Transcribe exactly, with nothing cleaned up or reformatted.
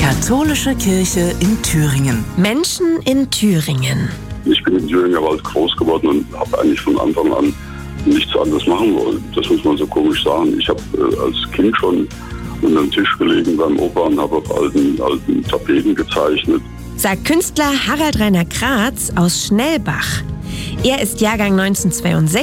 Katholische Kirche in Thüringen. Menschen in Thüringen. Ich bin in Thüringer Wald groß geworden und habe eigentlich von Anfang an nichts anderes machen wollen. Das muss man so komisch sagen. Ich habe äh, als Kind schon unter dem Tisch gelegen beim Opa und habe auf alten, alten Tapeten gezeichnet. Sagt Künstler Harald Rainer Kratz aus Schnellbach. Er ist Jahrgang neunzehnhundertzweiundsechzig